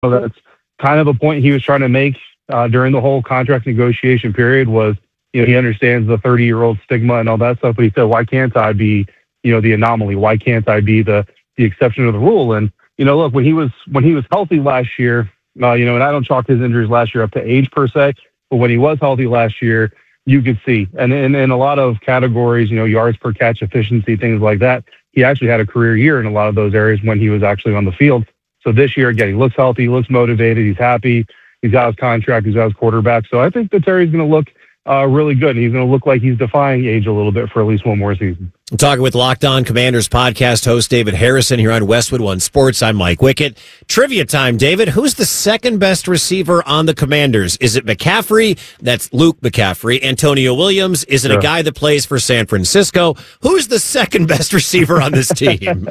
that's kind of a point he was trying to make during the whole contract negotiation period was, he understands the 30-year-old stigma and all that stuff, but he said, why can't I be, the anomaly? Why can't I be the exception to the rule? And, look, when he was healthy last year, and I don't chalk his injuries last year up to age per se, but when he was healthy last year, you could see, and in a lot of categories, yards per catch, efficiency, things like that, he actually had a career year in a lot of those areas when he was actually on the field. So this year, again, he looks healthy, he looks motivated, he's happy, he's got his contract, he's got his quarterback. So I think that Terry's going to look really good, and he's going to look like he's defying age a little bit for at least one more season. I'm talking with Locked On Commanders podcast host David Harrison here on Westwood One Sports. I'm Mike Wickett. Trivia time, David. Who's the second best receiver on the Commanders? Is it McCaffrey? That's Luke McCaffrey. Antonio Williams? Is it a guy that plays for San Francisco? Who's the second best receiver on this team?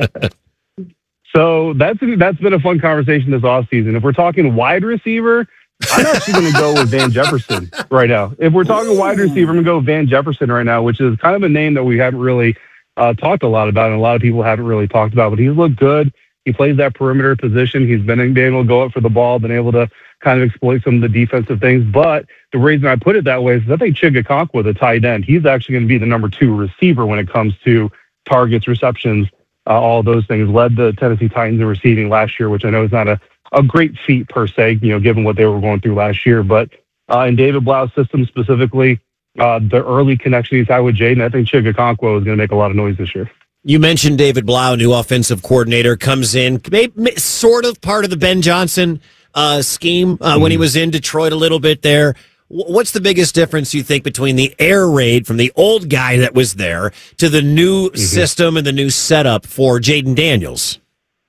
So that's been a fun conversation this offseason. If we're talking wide receiver, I'm actually going to go with Van Jefferson right now. If we're talking wide receiver, I'm going to go with Van Jefferson right now, which is kind of a name that we haven't really talked a lot about, and a lot of people haven't really talked about. But he's looked good. He plays that perimeter position. He's been able to go up for the ball, been able to kind of exploit some of the defensive things. But the reason I put it that way is I think Chig Okonkwo, the tight end, he's actually going to be the number 2 receiver when it comes to targets, receptions, all those things. Led the Tennessee Titans in receiving last year, which I know is not a great feat per se, given what they were going through last year. But in David Blau's system specifically, the early connection he's had with Jaden, I think Chig Okonkwo is going to make a lot of noise this year. You mentioned David Blau, new offensive coordinator, comes in, sort of part of the Ben Johnson scheme when he was in Detroit a little bit there. What's the biggest difference, you think, between the air raid from the old guy that was there to the new system and the new setup for Jaden Daniels?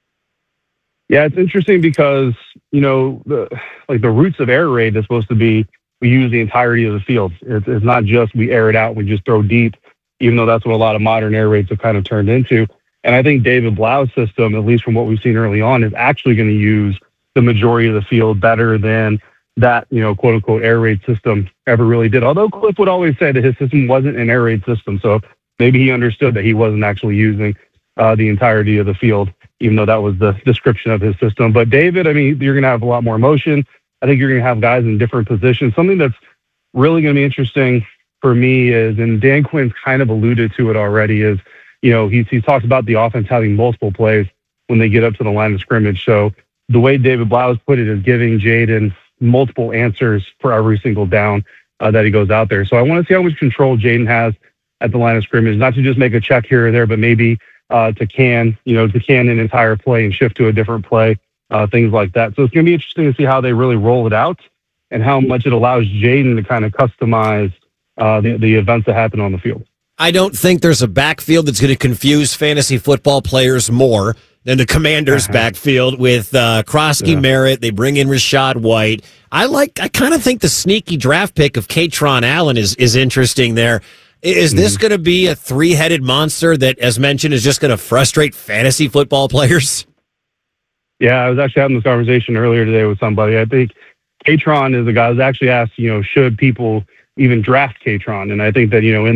Yeah, it's interesting because, the roots of air raid is supposed to be we use the entirety of the field. It's not just we air it out, we just throw deep, even though that's what a lot of modern air raids have kind of turned into. And I think David Blau's system, at least from what we've seen early on, is actually going to use the majority of the field better than that, quote unquote air raid system ever really did. Although Cliff would always say that his system wasn't an air raid system. So maybe he understood that he wasn't actually using the entirety of the field, even though that was the description of his system. But David, you're going to have a lot more motion. I think you're going to have guys in different positions. Something that's really going to be interesting for me is, and Dan Quinn's kind of alluded to it already, is, he's talked about the offense having multiple plays when they get up to the line of scrimmage. So the way David Blau put it is giving Jaden multiple answers for every single down that he goes out there. So I want to see how much control Jaden has at the line of scrimmage, not to just make a check here or there, but maybe to can an entire play and shift to a different play, things like that. So it's going to be interesting to see how they really roll it out and how much it allows Jaden to kind of customize the events that happen on the field. I don't think there's a backfield that's going to confuse fantasy football players more than the Commanders' backfield with Krosky Merritt. They bring in Rachaad White. I kind of think the sneaky draft pick of Katron Allen is interesting there. Is this going to be a 3-headed monster that, as mentioned, is just going to frustrate fantasy football players? Yeah, I was actually having this conversation earlier today with somebody. I think Katron is a guy. I was actually asked, should people even draft Katron? And I think that, in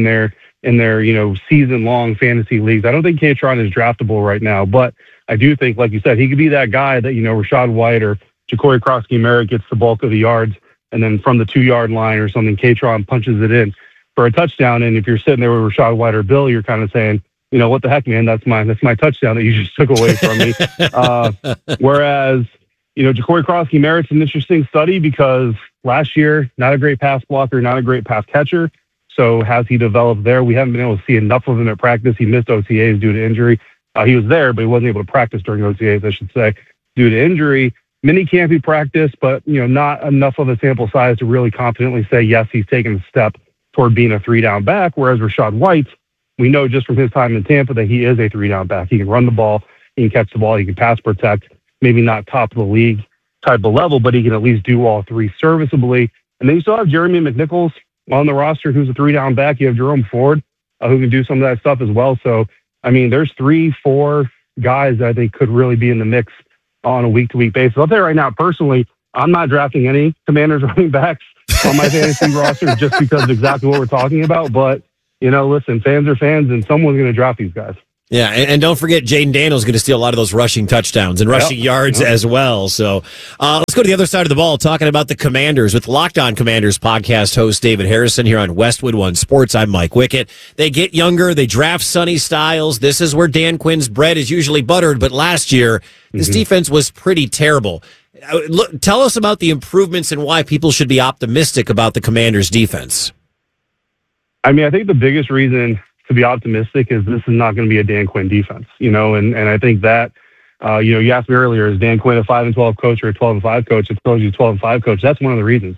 their season-long fantasy leagues, I don't think Katron is draftable right now. But I do think, like you said, he could be that guy that, Rachaad White or Ja'Cory Krosky Merritt gets the bulk of the yards, and then from the 2-yard line or something, Katron punches it in for a touchdown. And if you're sitting there with Rachaad White or Bill, you're kind of saying, what the heck, man, that's my touchdown that you just took away from me. Whereas, Ja'Cory Krosky Merritt's an interesting study because last year, not a great pass blocker, not a great pass catcher. So has he developed there? We haven't been able to see enough of him at practice. He missed OTAs due to injury. He was there, but he wasn't able to practice during OTAs, I should say, due to injury. Mini-camp he practiced, but, not enough of a sample size to really confidently say, yes, he's taken a step toward being a 3-down back, whereas Rachaad White, we know just from his time in Tampa that he is a 3-down back. He can run the ball, he can catch the ball, he can pass protect, maybe not top of the league type of level, but he can at least do all three serviceably. And then you still have Jeremy McNichols on the roster who's a 3-down back. You have Jerome Ford who can do some of that stuff as well. So, there's 3-4 guys that I think could really be in the mix on a week-to-week basis. I'll tell you right now, personally, I'm not drafting any Commanders running backs on my fantasy roster just because of exactly what we're talking about. But, listen, fans are fans, and someone's going to draft these guys. Yeah, and don't forget, Jaden Daniels is going to steal a lot of those rushing touchdowns and rushing yards as well. So let's go to the other side of the ball, talking about the Commanders with Locked On Commanders podcast host David Harrison here on Westwood One Sports. I'm Mike Wickett. They get younger. They draft Sonny Styles. This is where Dan Quinn's bread is usually buttered, but last year, this defense was pretty terrible. Tell us about the improvements and why people should be optimistic about the Commanders' defense. I mean, I think the biggest reason to be optimistic is this is not going to be a Dan Quinn defense, and I think that, you asked me earlier, is Dan Quinn a 5-12 coach or a 12-5 coach? If he's a 12-5 coach, that's one of the reasons.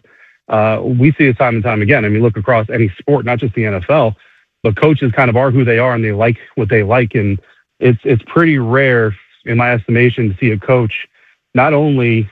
We see it time and time again. I mean, look across any sport, not just the NFL, but coaches kind of are who they are and they like what they like. And it's pretty rare, in my estimation, to see a coach not only,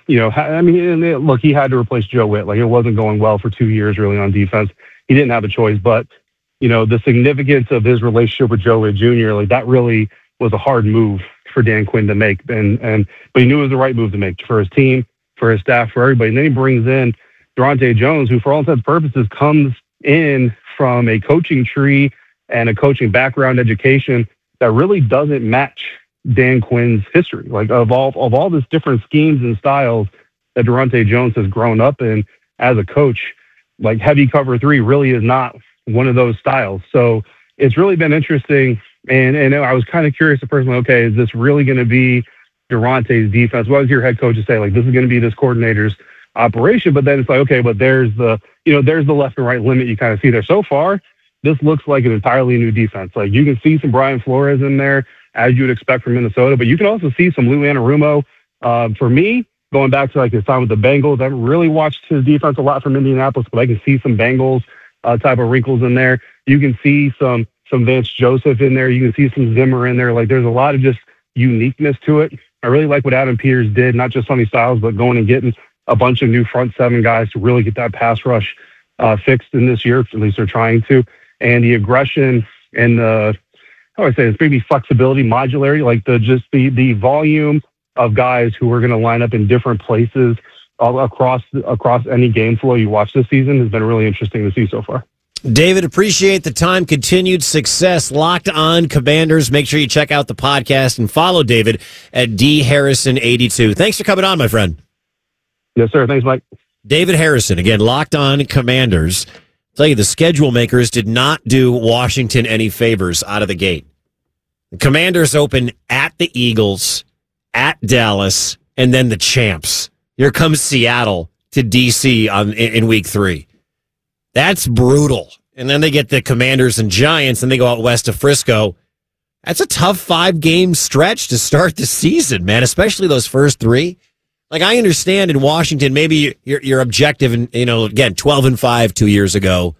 look, he had to replace Joe Witt. Like, it wasn't going well for 2 years really on defense. He didn't have a choice, but the significance of his relationship with Joe Witt Jr., like, that really was a hard move for Dan Quinn to make. But he knew it was the right move to make for his team, for his staff, for everybody. And then he brings in Daronte Jones, who for all intents and purposes comes in from a coaching tree and a coaching background education that really doesn't match Dan Quinn's history. Like, of all this different schemes and styles that Daronte Jones has grown up in as a coach, like, heavy cover three really is not one of those styles. So it's really been interesting. And I was kind of curious personally, okay, is this really going to be Daronte's defense? What was your head coach to say? Like, this is going to be this coordinator's operation. But then it's like, okay, but there's the left and right limit you kind of see there. So far, this looks like an entirely new defense. Like, you can see some Brian Flores in there, as you would expect from Minnesota, but you can also see some Lou Anarumo. For me, going back to like his time with the Bengals, I haven't really watched his defense a lot from Indianapolis, but I can see some Bengals type of wrinkles in there. You can see some Vance Joseph in there. You can see some Zimmer in there. Like, there's a lot of just uniqueness to it. I really like what Adam Peters did, not just Sonny Styles, but going and getting a bunch of new front seven guys to really get that pass rush fixed in this year. At least they're trying to. And the aggression and the, how do I say this, maybe flexibility, modularity, like the volume of guys who are going to line up in different places across any game flow you watch this season has been really interesting to see so far. David, appreciate the time. Continued success. Locked On Commanders. Make sure you check out the podcast and follow David at dharrison82. Thanks for coming on, my friend. Yes, sir. Thanks, Mike. David Harrison, again, Locked On Commanders. I'll tell you, the schedule makers did not do Washington any favors out of the gate. The Commanders open at the Eagles, at Dallas, and then the champs. Here comes Seattle to D.C. in week 3. That's brutal. And then they get the Commanders and Giants, and they go out west to Frisco. That's a tough 5-game stretch to start the season, man, especially those first 3. Like, I understand in Washington, maybe your objective, and again, 12-5 2 years ago,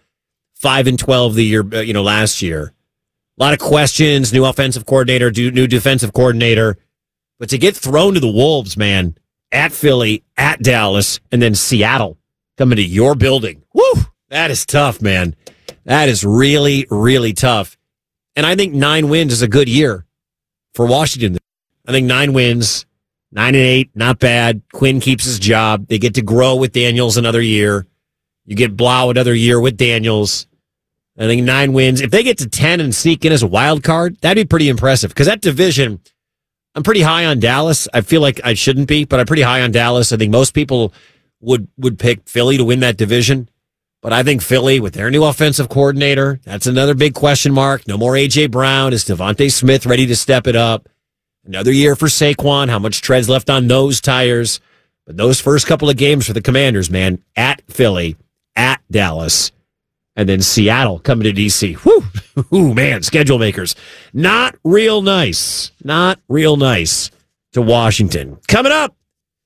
5-12 the year, last year. A lot of questions, new offensive coordinator, new defensive coordinator. But to get thrown to the Wolves, man, at Philly, at Dallas, and then Seattle coming to your building. Woo! That is tough, man. That is really, really tough. And I think 9 wins is a good year for Washington. I think 9 wins, 9-8, not bad. Quinn keeps his job. They get to grow with Daniels another year. You get Blau another year with Daniels. I think 9 wins. If they get to 10 and sneak in as a wild card, that'd be pretty impressive. Because that division, I'm pretty high on Dallas. I feel like I shouldn't be, but I'm pretty high on Dallas. I think most people would pick Philly to win that division. But I think Philly, with their new offensive coordinator, that's another big question mark. No more A.J. Brown. Is Devontae Smith ready to step it up? Another year for Saquon. How much tread's left on those tires? But those first couple of games for the Commanders, man, at Philly, at Dallas, and then Seattle coming to D.C. Whew, man, schedule makers. Not real nice. Not real nice to Washington. Coming up,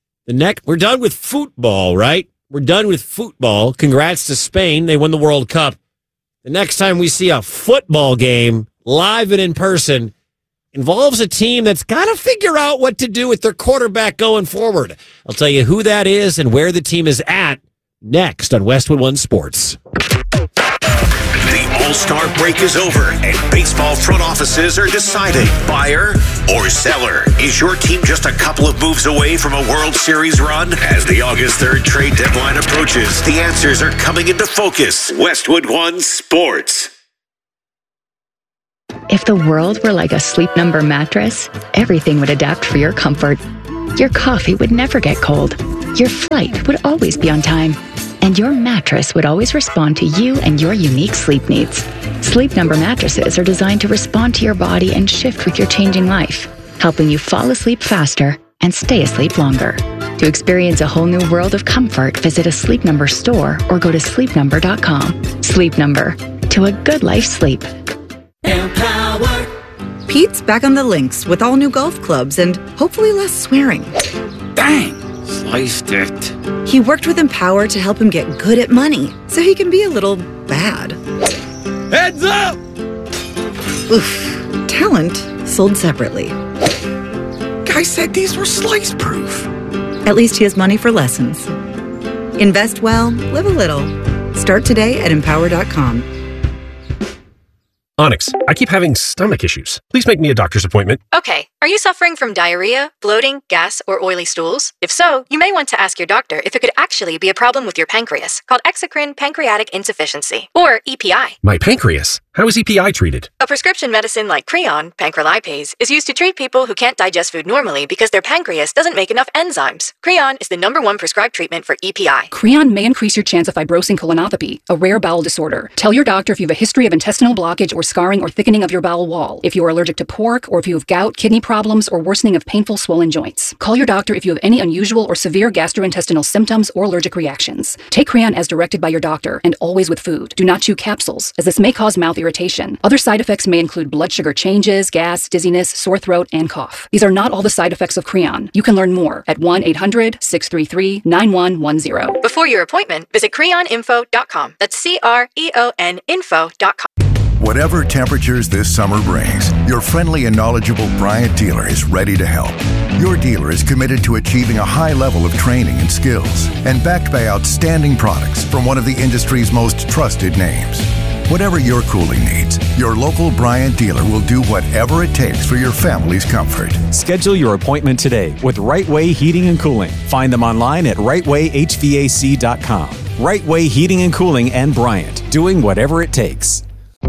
we're done with football, right? We're done with football. Congrats to Spain. They won the World Cup. The next time we see a football game, live and in person, involves a team that's got to figure out what to do with their quarterback going forward. I'll tell you who that is and where the team is at next on Westwood One Sports. The All-Star break is over, and baseball front offices are deciding buyer or seller. Is your team just a couple of moves away from a World Series run? As the August 3rd trade deadline approaches, the answers are coming into focus. Westwood One Sports. If the world were like a Sleep Number mattress, everything would adapt for your comfort. Your coffee would never get cold. Your flight would always be on time. And your mattress would always respond to you and your unique sleep needs. Sleep Number mattresses are designed to respond to your body and shift with your changing life, helping you fall asleep faster and stay asleep longer. To experience a whole new world of comfort, visit a Sleep Number store or go to sleepnumber.com. Sleep Number. To a good life's sleep. Empower. Pete's back on the links with all new golf clubs and hopefully less swearing. Dang! Sliced it. He worked with Empower to help him get good at money so he can be a little bad. Heads up! Oof. Talent sold separately. Guy said these were slice proof. At least he has money for lessons. Invest well, live a little. Start today at Empower.com. Onyx, I keep having stomach issues. Please make me a doctor's appointment. Okay. Are you suffering from diarrhea, bloating, gas, or oily stools? If so, you may want to ask your doctor if it could actually be a problem with your pancreas, called exocrine pancreatic insufficiency, or EPI. My pancreas? How is EPI treated? A prescription medicine like Creon, pancrelipase, is used to treat people who can't digest food normally because their pancreas doesn't make enough enzymes. Creon is the #1 prescribed treatment for EPI. Creon may increase your chance of fibrosing colonopathy, a rare bowel disorder. Tell your doctor if you have a history of intestinal blockage or scarring or thickening of your bowel wall, if you are allergic to pork, or if you have gout, kidney problems, or worsening of painful swollen joints. Call your doctor if you have any unusual or severe gastrointestinal symptoms or allergic reactions. Take Creon as directed by your doctor and always with food. Do not chew capsules, as this may cause mouth irritation. Other side effects may include blood sugar changes, gas, dizziness, sore throat, and cough. These are not all the side effects of Creon. You can learn more at 1-800-633-9110. Before your appointment, visit creoninfo.com. That's CREON info.com. Whatever temperatures this summer brings, your friendly and knowledgeable Bryant dealer is ready to help. Your dealer is committed to achieving a high level of training and skills, and backed by outstanding products from one of the industry's most trusted names. Whatever your cooling needs, your local Bryant dealer will do whatever it takes for your family's comfort. Schedule your appointment today with Right Way Heating and Cooling. Find them online at rightwayhvac.com. Right Way Heating and Cooling and Bryant, doing whatever it takes.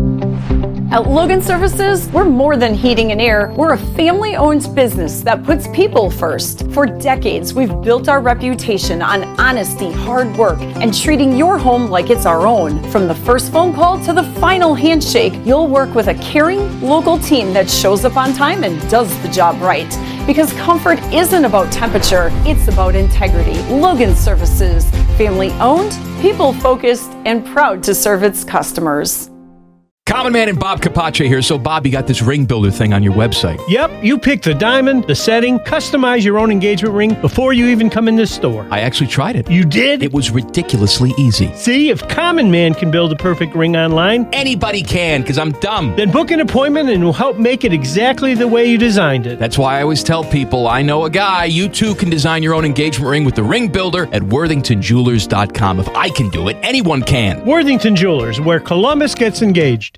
At Logan Services, we're more than heating and air. We're a family-owned business that puts people first. For decades, we've built our reputation on honesty, hard work, and treating your home like it's our own. From the first phone call to the final handshake, you'll work with a caring, local team that shows up on time and does the job right. Because comfort isn't about temperature, it's about integrity. Logan Services, family-owned, people-focused, and proud to serve its customers. Common Man and Bob Capace here. So, Bob, you got this ring builder thing on your website. Yep, you pick the diamond, the setting, customize your own engagement ring before you even come in this store. I actually tried it. You did? It was ridiculously easy. See, if Common Man can build a perfect ring online, anybody can, because I'm dumb. Then book an appointment and we'll help make it exactly the way you designed it. That's why I always tell people, I know a guy. You too can design your own engagement ring with the ring builder at worthingtonjewelers.com. If I can do it, anyone can. Worthington Jewelers, where Columbus gets engaged.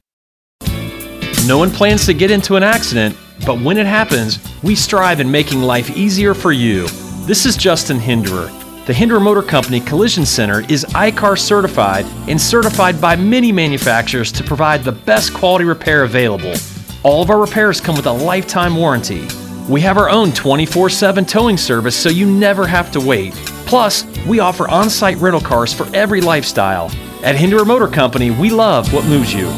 No one plans to get into an accident, but when it happens, we strive in making life easier for you. This is Justin Hinderer. The Hinderer Motor Company Collision Center is ICAR certified and certified by many manufacturers to provide the best quality repair available. All of our repairs come with a lifetime warranty. We have our own 24/7 towing service so you never have to wait. Plus, we offer on-site rental cars for every lifestyle. At Hinderer Motor Company, we love what moves you.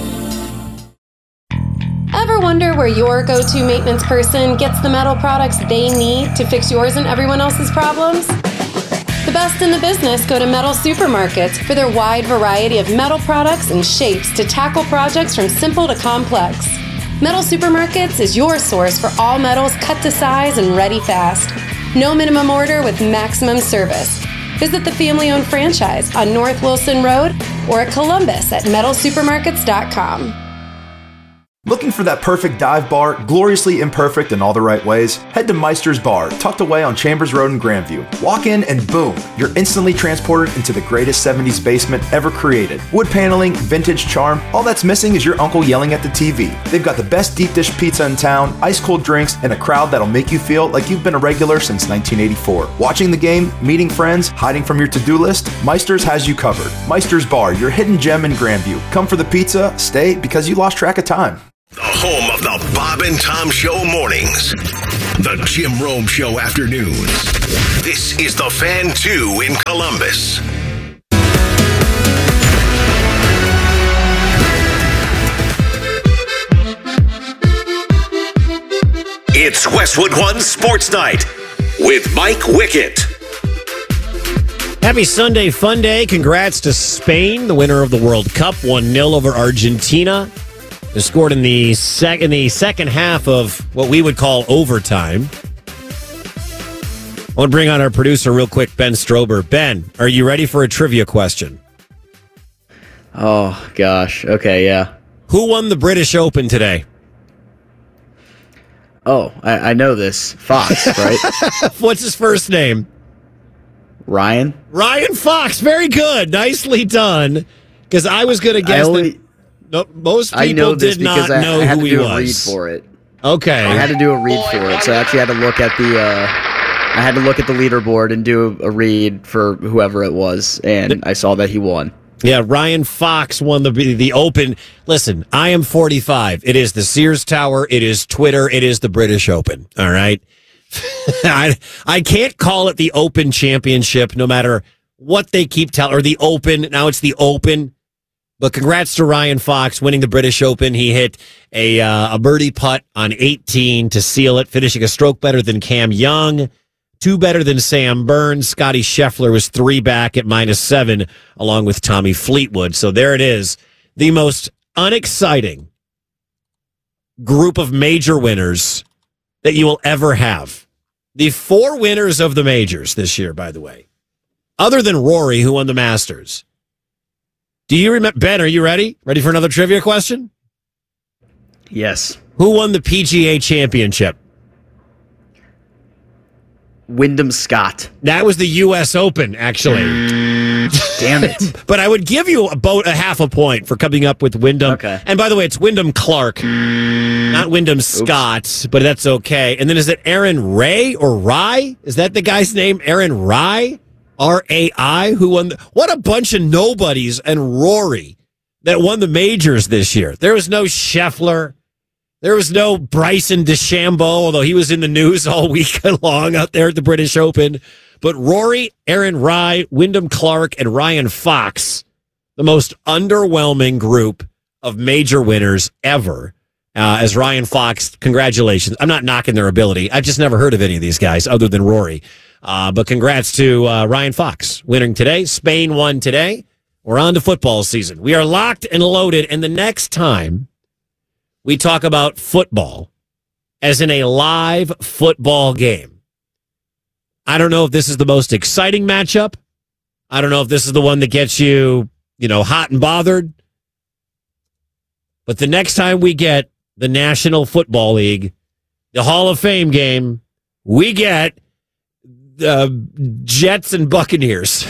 Ever wonder where your go-to maintenance person gets the metal products they need to fix yours and everyone else's problems? The best in the business go to Metal Supermarkets for their wide variety of metal products and shapes to tackle projects from simple to complex. Metal Supermarkets is your source for all metals cut to size and ready fast. No minimum order with maximum service. Visit the family-owned franchise on North Wilson Road or at Columbus at metalsupermarkets.com. Looking for that perfect dive bar, gloriously imperfect in all the right ways? Head to Meister's Bar, tucked away on Chambers Road in Grandview. Walk in and boom, you're instantly transported into the greatest 70s basement ever created. Wood paneling, vintage charm, all that's missing is your uncle yelling at the TV. They've got the best deep dish pizza in town, ice cold drinks, and a crowd that'll make you feel like you've been a regular since 1984. Watching the game, meeting friends, hiding from your to-do list, Meister's has you covered. Meister's Bar, your hidden gem in Grandview. Come for the pizza, stay because you lost track of time. The home of the Bob and Tom Show mornings. The Jim Rome Show afternoons. This is the Fan 2 in Columbus. It's Westwood One Sports Night with Mike Wickett. Happy Sunday Fun Day. Congrats to Spain, the winner of the World Cup, 1-0 over Argentina. They scored in the second half of what we would call overtime. I want to bring on our producer real quick, Ben Strober. Ben, are you ready for a trivia question? Oh, gosh. Okay, yeah. Who won the British Open today? Oh, I know this. Fox, right? What's his first name? Ryan. Ryan Fox. Very good. Nicely done. Because I was going to guess that most people did not know who he was. I had to do a read for it. Okay. I had to do a read for it, so I actually had to look at the leaderboard and do a read for whoever it was, and I saw that he won. Yeah, Ryan Fox won the Open. Listen, I am 45. It is the Sears Tower. It is Twitter. It is the British Open. All right? I can't call it the Open Championship no matter what they keep telling, or the Open. Now it's the Open. But congrats to Ryan Fox winning the British Open. He hit a birdie putt on 18 to seal it, finishing a stroke better than Cam Young. 2 better than Sam Burns. Scotty Scheffler was 3 back at -7, along with Tommy Fleetwood. So there it is. The most unexciting group of major winners that you will ever have. The 4 winners of the majors this year, by the way, other than Rory, who won the Masters. Do you remember, Ben, are you ready? Ready for another trivia question? Yes. Who won the PGA Championship? Wyndham Scott. That was the U.S. Open, actually. Damn it. But I would give you about a half a point for coming up with Wyndham. Okay. And by the way, it's Wyndham Clark, not Wyndham Scott, but that's okay. And then is it Aaron Ray or Rye? Is that the guy's name? Aaron Rye? R-A-I? Who won? What a bunch of nobodies and Rory that won the majors this year. There was no Scheffler. There was no Bryson DeChambeau, although he was in the news all week long out there at the British Open. But Rory, Aaron Rye, Wyndham Clark, and Ryan Fox, the most underwhelming group of major winners ever. As Ryan Fox, congratulations. I'm not knocking their ability. I've just never heard of any of these guys other than Rory. But congrats to Ryan Fox winning today. Spain won today. We're on to football season. We are locked and loaded. And the next time we talk about football, as in a live football game, I don't know if this is the most exciting matchup. I don't know if this is the one that gets you, hot and bothered. But the next time we get the National Football League, the Hall of Fame game, we get Jets and Buccaneers.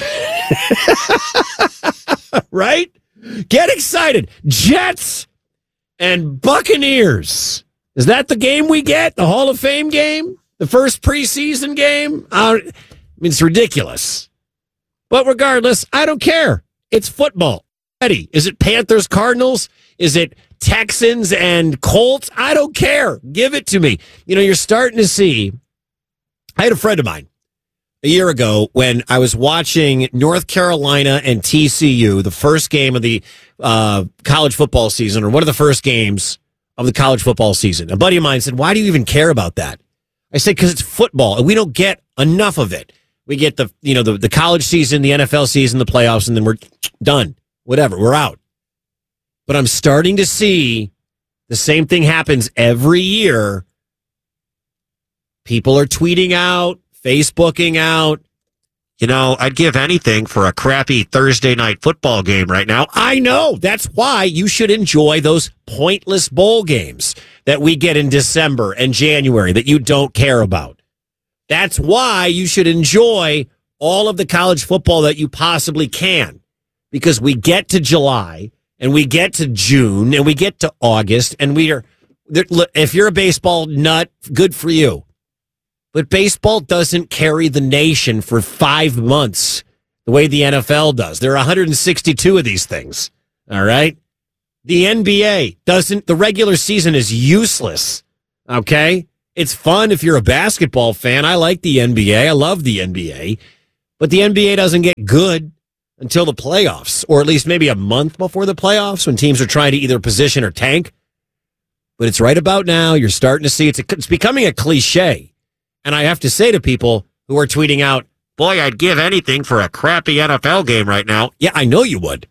Right? Get excited. Jets and Buccaneers. Is that the game we get? The Hall of Fame game? The first preseason game? It's ridiculous. But regardless, I don't care. It's football. Eddie, is it Panthers, Cardinals? Is it Texans and Colts? I don't care. Give it to me. You're starting to see. I had a friend of mine a year ago when I was watching North Carolina and TCU, the first game of the college football season, or one of the first games of the college football season. A buddy of mine said, "Why do you even care about that?" I said, "Because it's football, and we don't get enough of it. We get the college season, the NFL season, the playoffs, and then we're done. Whatever, we're out." But I'm starting to see the same thing happens every year. People are tweeting out, Facebooking out. I'd give anything for a crappy Thursday night football game right now. I know. That's why you should enjoy those pointless bowl games that we get in December and January that you don't care about. That's why you should enjoy all of the college football that you possibly can, because we get to July and we get to June and we get to August, and if you're a baseball nut, good for you. But baseball doesn't carry the nation for 5 months the way the NFL does. There are 162 of these things, all right? The NBA doesn't, the regular season is useless. Okay? It's fun if you're a basketball fan. I like the NBA. I love the NBA. But the NBA doesn't get good until the playoffs, or at least maybe a month before the playoffs when teams are trying to either position or tank. But it's right about now. You're starting to see it's becoming a cliche. And I have to say to people who are tweeting out, boy, I'd give anything for a crappy NFL game right now. Yeah, I know you would.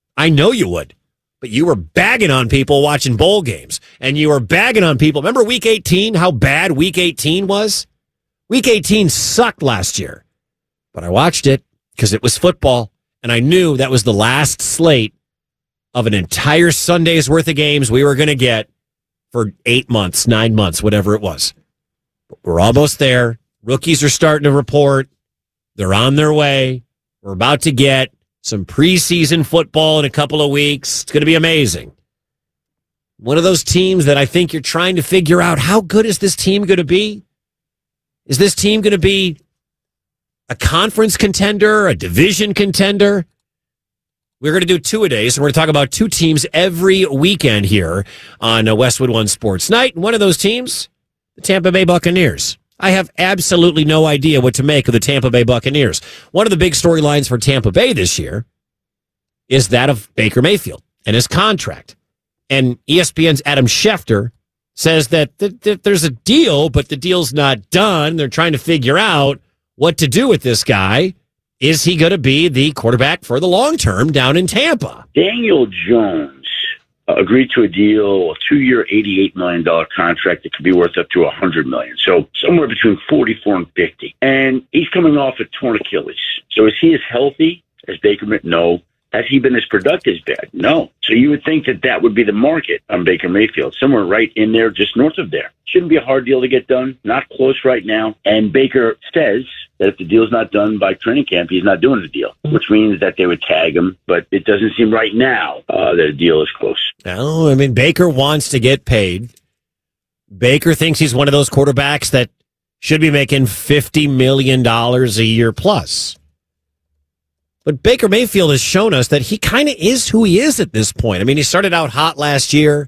But you were bagging on people watching bowl games. And you were bagging on people. Remember Week 18, how bad Week 18 was? Week 18 sucked last year. But I watched it because it was football. And I knew that was the last slate of an entire Sunday's worth of games we were going to get for 8 months, 9 months, whatever it was. But we're almost there. Rookies are starting to report. They're on their way. We're about to get some preseason football in a couple of weeks. It's going to be amazing. One of those teams that I think you're trying to figure out, how good is this team going to be? Is this team going to be a conference contender, a division contender? We're going to do two-a-days, and we're going to talk about two teams every weekend here on Westwood One Sports Night. And one of those teams, the Tampa Bay Buccaneers. I have absolutely no idea what to make of the Tampa Bay Buccaneers. One of the big storylines for Tampa Bay this year is that of Baker Mayfield and his contract. And ESPN's Adam Schefter says that there's a deal, but the deal's not done. They're trying to figure out what to do with this guy. Is he going to be the quarterback for the long term down in Tampa? Daniel Jones agreed to a deal, a 2-year, $88 million contract that could be worth up to $100 million. So somewhere between 44 and 50. And he's coming off a torn Achilles. So is he as healthy as Baker Mayfield? No. Has he been as productive as bad? No. So you would think that would be the market on Baker Mayfield, somewhere right in there, just north of there. Shouldn't be a hard deal to get done. Not close right now. And Baker says that if the deal's not done by training camp, he's not doing the deal, which means that they would tag him. But it doesn't seem right now that a deal is close. No, I mean, Baker wants to get paid. Baker thinks he's one of those quarterbacks that should be making $50 million a year plus. But Baker Mayfield has shown us that he kind of is who he is at this point. I mean, he started out hot last year,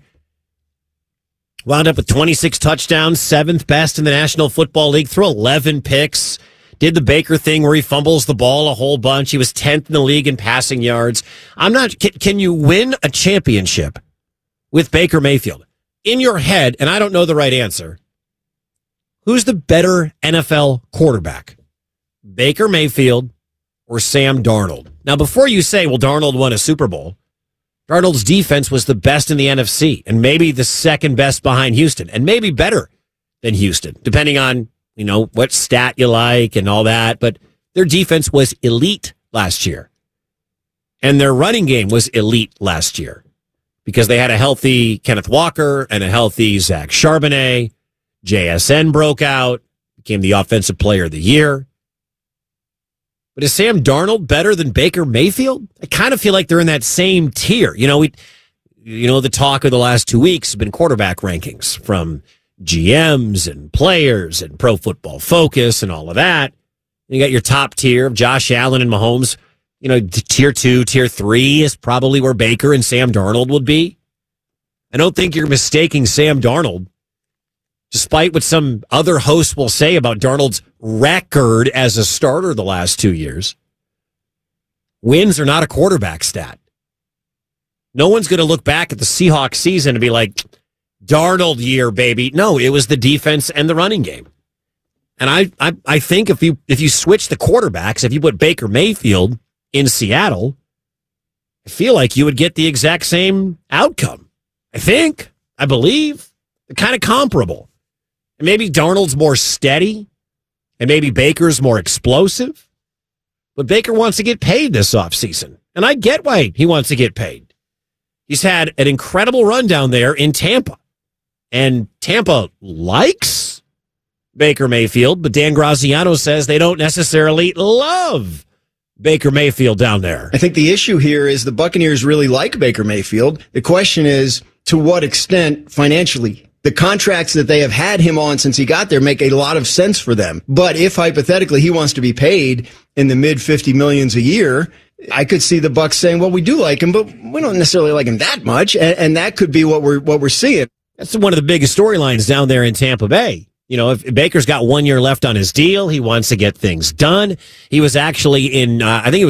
wound up with 26 touchdowns, 7th best in the National Football League, threw 11 picks, did the Baker thing where he fumbles the ball a whole bunch. He was 10th in the league in passing yards. Can you win a championship with Baker Mayfield? In your head, and I don't know the right answer, who's the better NFL quarterback? Baker Mayfield or Sam Darnold? Now, before you say, well, Darnold won a Super Bowl, Darnold's defense was the best in the NFC and maybe the second best behind Houston and maybe better than Houston, depending on, what stat you like and all that. But their defense was elite last year. And their running game was elite last year because they had a healthy Kenneth Walker and a healthy Zach Charbonnet. JSN broke out, became the offensive player of the year. But is Sam Darnold better than Baker Mayfield? I kind of feel like they're in that same tier. The talk of the last 2 weeks has been quarterback rankings from GMs and players and Pro Football Focus and all of that. You got your top tier of Josh Allen and Mahomes. Tier 2, tier 3 is probably where Baker and Sam Darnold would be. I don't think you're mistaking Sam Darnold, despite what some other hosts will say about Darnold's record as a starter the last 2 years. Wins are not a quarterback stat. No one's going to look back at the Seahawks season and be like, Darnold year, baby. No, it was the defense and the running game. And I think if you switch the quarterbacks, if you put Baker Mayfield in Seattle, I feel like you would get the exact same outcome. I believe. They're kind of comparable. And maybe Darnold's more steady, and maybe Baker's more explosive. But Baker wants to get paid this offseason. And I get why he wants to get paid. He's had an incredible run down there in Tampa. And Tampa likes Baker Mayfield, but Dan Graziano says they don't necessarily love Baker Mayfield down there. I think the issue here is the Buccaneers really like Baker Mayfield. The question is, to what extent financially? The contracts that they have had him on since he got there make a lot of sense for them. But if hypothetically he wants to be paid in the mid $50 million a year, I could see the Bucs saying, well, we do like him, but we don't necessarily like him that much. And that could be what we're seeing. That's one of the biggest storylines down there in Tampa Bay. You know, if Baker's got 1 year left on his deal, he wants to get things done. He was actually in, I think it